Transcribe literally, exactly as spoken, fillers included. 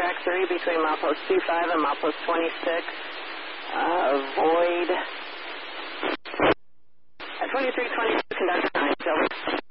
track three between milepost two five and milepost twenty-six. Uh, void. At twenty-three twenty-two, conductor nine, Silver.